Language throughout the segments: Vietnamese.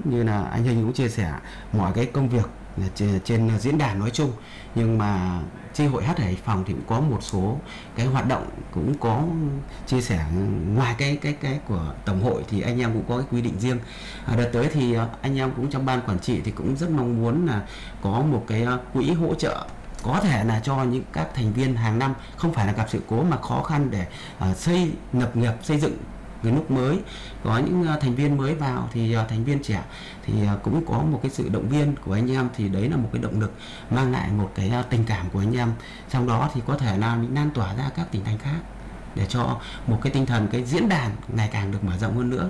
như là anh Hình cũng chia sẻ mọi cái công việc trên diễn đàn nói chung, nhưng mà chi hội hát ở Hải Phòng thì cũng có một số cái hoạt động cũng có chia sẻ. Ngoài cái của tổng hội thì anh em cũng có cái quy định riêng. Đợt tới thì anh em cũng trong ban quản trị thì cũng rất mong muốn là có một cái quỹ hỗ trợ, có thể là cho những các thành viên hàng năm không phải là gặp sự cố mà khó khăn để lập nghiệp xây dựng cái lúc mới, có những thành viên mới vào thì thành viên trẻ thì cũng có một cái sự động viên của anh em, thì đấy là một cái động lực mang lại một cái tình cảm của anh em, trong đó thì có thể là lan tỏa ra các tỉnh thành khác để cho một cái tinh thần, cái diễn đàn ngày càng được mở rộng hơn nữa.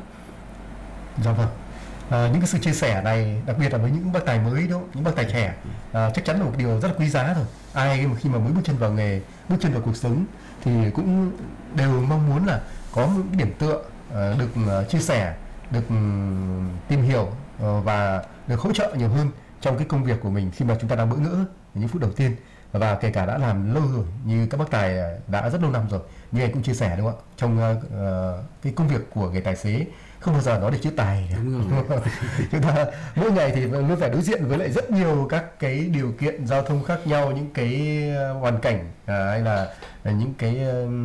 Dạ vâng. Những cái sự chia sẻ này, đặc biệt là với những bác tài mới đó, những bác tài trẻ, chắc chắn là một điều rất là quý giá rồi. Ai mà khi mà mới bước chân vào nghề, bước chân vào cuộc sống thì cũng đều mong muốn là có một điểm tựa, được chia sẻ, được tìm hiểu và được hỗ trợ nhiều hơn trong cái công việc của mình khi mà chúng ta đang bỡ ngỡ những phút đầu tiên, và kể cả đã làm lâu rồi như các bác tài đã rất lâu năm rồi, như anh cũng chia sẻ đúng không ạ, trong cái công việc của nghề tài xế không bao giờ nói được chữ tài. Chúng ta mỗi ngày thì luôn phải đối diện với lại rất nhiều các cái điều kiện giao thông khác nhau, những cái hoàn cảnh hay là những cái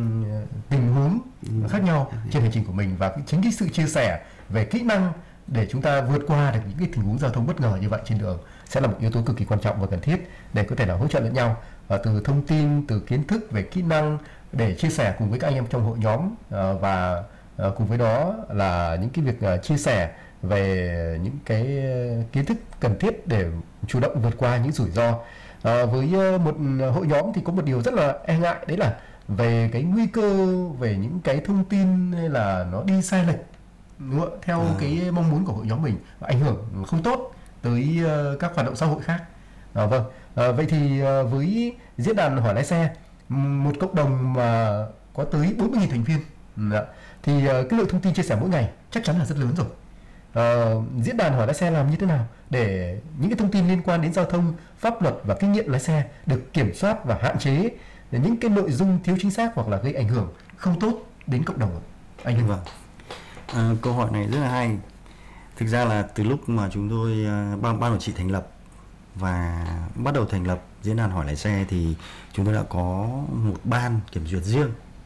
tình huống khác nhau trên hành trình của mình, và chính cái sự chia sẻ về kỹ năng để chúng ta vượt qua được những cái tình huống giao thông bất ngờ như vậy trên đường sẽ là một yếu tố cực kỳ quan trọng và cần thiết để có thể là hỗ trợ lẫn nhau, từ thông tin, từ kiến thức về kỹ năng để chia sẻ cùng với các anh em trong hội nhóm, và cùng với đó là những cái việc chia sẻ về những cái kiến thức cần thiết để chủ động vượt qua những rủi ro. Với một hội nhóm thì có một điều rất là e ngại, đấy là về cái nguy cơ về những cái thông tin hay là nó đi sai lệch theo cái mong muốn của hội nhóm mình, ảnh hưởng không tốt tới các hoạt động xã hội khác. Vâng, vậy thì với diễn đàn hỏi lái xe, một cộng đồng mà có tới 40.000 thành viên, thì cái lượng thông tin chia sẻ mỗi ngày chắc chắn là rất lớn rồi. Diễn đàn hỏi lái xe làm như thế nào để những cái thông tin liên quan đến giao thông, pháp luật và kinh nghiệm lái xe được kiểm soát và hạn chế những cái nội dung thiếu chính xác hoặc là gây ảnh hưởng không tốt đến cộng đồng? Anh Vâng, câu hỏi này rất là hay. Thực ra là từ lúc mà chúng tôi ban quản trị thành lập và bắt đầu thành lập diễn đàn hỏi lái xe thì chúng tôi đã có một ban kiểm duyệt riêng,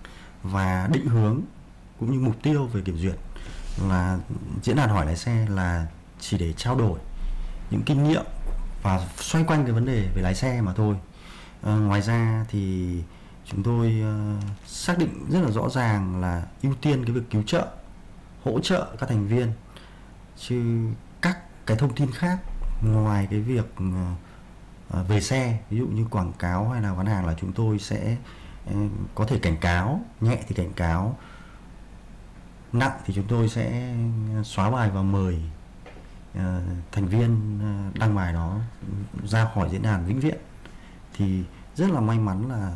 và định hướng cũng như mục tiêu về kiểm duyệt là diễn đàn hỏi lái xe là chỉ để trao đổi những kinh nghiệm và xoay quanh cái vấn đề về lái xe mà thôi. Ngoài ra thì chúng tôi xác định rất là rõ ràng là ưu tiên cái việc cứu trợ, hỗ trợ các thành viên, chứ các cái thông tin khác ngoài cái việc về xe, ví dụ như quảng cáo hay là bán hàng, là chúng tôi sẽ có thể cảnh cáo, nhẹ thì cảnh cáo, nặng thì chúng tôi sẽ xóa bài và mời thành viên đăng bài đó ra khỏi diễn đàn vĩnh viễn. Thì rất là may mắn là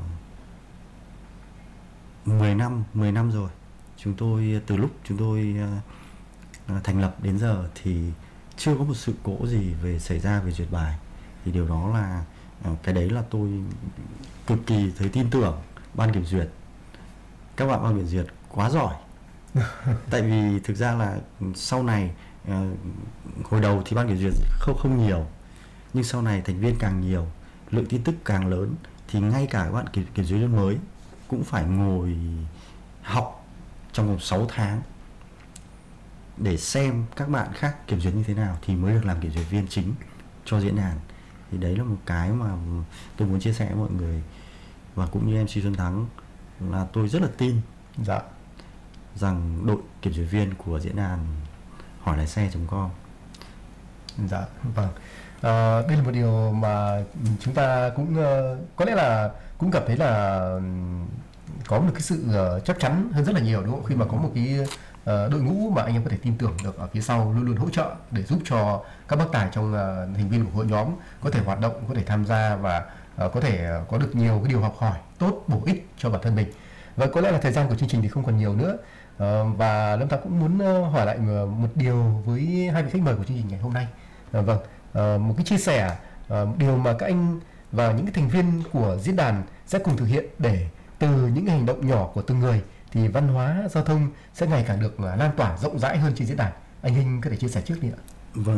10 năm rồi, chúng tôi từ lúc chúng tôi thành lập đến giờ thì chưa có một sự cố gì xảy ra về duyệt bài. Thì điều đó là cái đấy là tôi cực kỳ thấy tin tưởng ban kiểm duyệt. Các bạn ban kiểm duyệt quá giỏi. Tại vì thực ra là sau này, hồi đầu thì ban kiểm duyệt không nhiều, nhưng sau này thành viên càng nhiều, lượng tin tức càng lớn, thì ngay cả các bạn kiểm duyệt viên mới cũng phải ngồi học trong vòng 6 tháng để xem các bạn khác kiểm duyệt như thế nào thì mới được làm kiểm duyệt viên chính cho diễn đàn. Thì đấy là một cái mà tôi muốn chia sẻ với mọi người, và cũng như MC Xuân Thắng là tôi rất là tin rằng đội kiểm duyệt viên của diễn đàn hỏi lái xe.com. Dạ, vâng. Đây là một điều mà chúng ta cũng có lẽ là cũng cảm thấy là có một cái sự chắc chắn hơn rất là nhiều, đúng không? Khi mà có một cái đội ngũ mà anh em có thể tin tưởng được ở phía sau, luôn luôn hỗ trợ để giúp cho các bác tài trong thành viên của hội nhóm có thể hoạt động, có thể tham gia và có thể có được nhiều cái điều học hỏi tốt, bổ ích cho bản thân mình. Và có lẽ là thời gian của chương trình thì không còn nhiều nữa, và Lâm Thắng cũng muốn hỏi lại một điều với hai vị khách mời của chương trình ngày hôm nay. Vâng, một cái chia sẻ, điều mà các anh và những cái thành viên của diễn đàn sẽ cùng thực hiện để từ những cái hành động nhỏ của từng người thì văn hóa giao thông sẽ ngày càng được lan tỏa rộng rãi hơn trên diễn đàn. Anh Hinh có thể chia sẻ trước đi ạ.